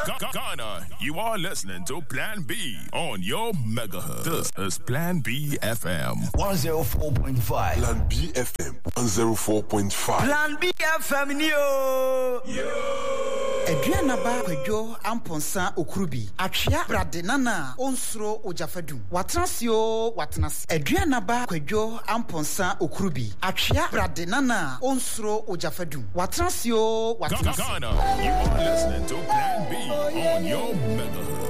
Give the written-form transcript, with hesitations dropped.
Ghana, you are listening to Plan B on your megahertz. This is Plan B FM 104.5. Plan B FM 104.5. Plan B FM Yo. Adriana ba kwadwo amponsa okrubi. Atwea brade nana onsro ojafadum. Watrasio watnas. Adriana ba kwadwo amponsa okrubi. Atwea brade nana onsro ojafadum. Watrasio watnas. Ghana, you are listening to Plan B on your megahertz.